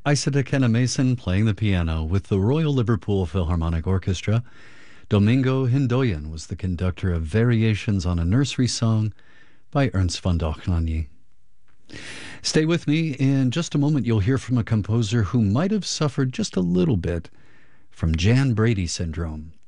Isaac Kenna Mason playing the piano with the Royal Liverpool Philharmonic Orchestra. Domingo Hindoyan was the conductor of Variations on a Nursery Song by Ernst von Dohnanyi. Stay with me. In just a moment, you'll hear from a composer who might have suffered just a little bit from Jan Brady syndrome.